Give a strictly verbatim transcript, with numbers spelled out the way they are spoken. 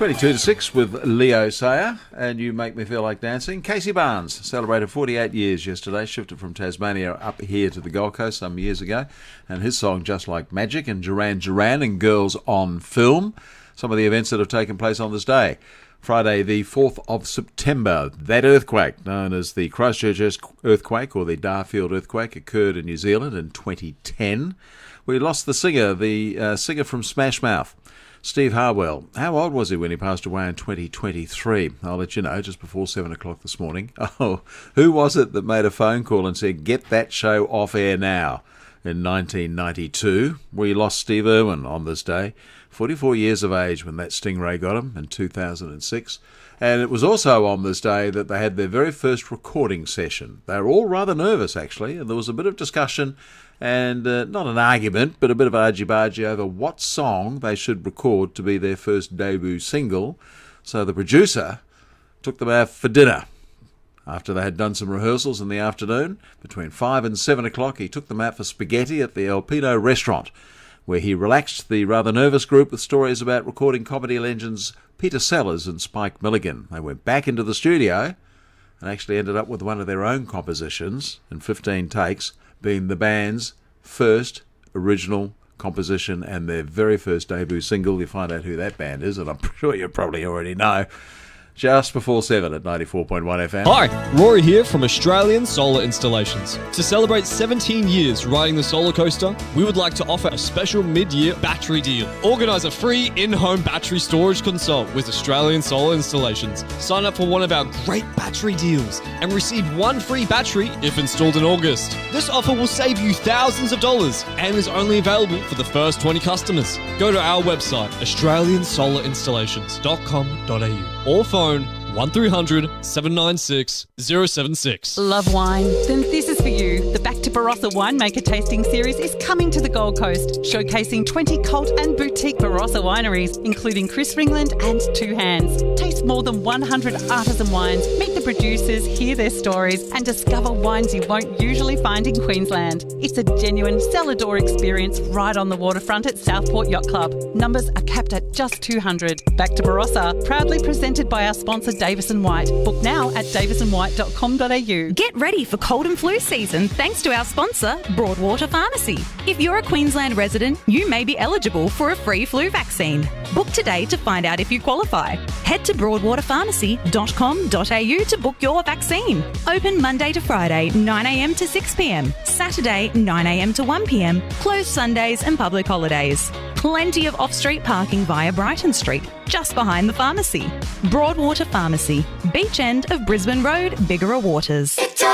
twenty-two to six with Leo Sayer, and You Make Me Feel Like Dancing. Casey Barnes celebrated forty-eight years yesterday, shifted from Tasmania up here to the Gold Coast some years ago, and his song Just Like Magic and Duran Duran and Girls on Film, some of the events that have taken place on this day. Friday the fourth of September, that earthquake, known as the Christchurch earthquake or the Darfield earthquake, occurred in New Zealand in twenty ten. We lost the singer, the uh, singer from Smash Mouth, Steve Harwell. How old was he when he passed away in twenty twenty-three? I'll let you know just before seven o'clock this morning. Oh, who was it that made a phone call and said, get that show off air now? In nineteen ninety-two, we lost Steve Irwin on this day, forty-four years of age when that Stingray got him in two thousand six. And it was also on this day that they had their very first recording session. They were all rather nervous, actually, and there was a bit of discussion and uh, not an argument, but a bit of argy-bargy over what song they should record to be their first debut single. So the producer took them out for dinner. After they had done some rehearsals in the afternoon, between five and seven o'clock, he took them out for spaghetti at the El Pino restaurant, where he relaxed the rather nervous group with stories about recording comedy legends Peter Sellers and Spike Milligan. They went back into the studio and actually ended up with one of their own compositions in fifteen takes, being the band's first original composition and their very first debut single. You find out who that band is, and I'm sure you probably already know. Just before seven at ninety-four point one F M. Hi, Rory here from Australian Solar Installations. To celebrate seventeen years riding the solar coaster, we would like to offer a special mid-year battery deal. Organise a free in-home battery storage consult with Australian Solar Installations. Sign up for one of our great battery deals and receive one free battery if installed in August. This offer will save you thousands of dollars and is only available for the first twenty customers. Go to our website, australian solar installations dot com dot a u or phone one three hundred, seven nine six, zero seven six. Love wine? Then this is for you. The Back to Barossa Winemaker Tasting Series is coming to the Gold Coast, showcasing twenty cult and boutique Barossa wineries, including Chris Ringland and Two Hands. Taste more than one hundred artisan wines, meet the producers, hear their stories, and discover wines you won't usually find in Queensland. It's a genuine cellar door experience right on the waterfront at Southport Yacht Club. Numbers are capped at just two hundred. Back to Barossa, proudly presented by our sponsor Davison White. Book now at davison white dot com dot a u. Get ready for cold and flu season thanks to our sponsor, Broadwater Pharmacy. If you're a Queensland resident, you may be eligible for a free flu vaccine. Book today to find out if you qualify. Head to broadwater pharmacy dot com dot a u to book your vaccine. Open Monday to Friday, nine a m to six p m, Saturday, nine a m to one p m, closed Sundays and public holidays. Plenty of off-street parking via Brighton Street, just behind the pharmacy. Broadwater Pharmacy, beach end of Brisbane Road, Bigara Waters.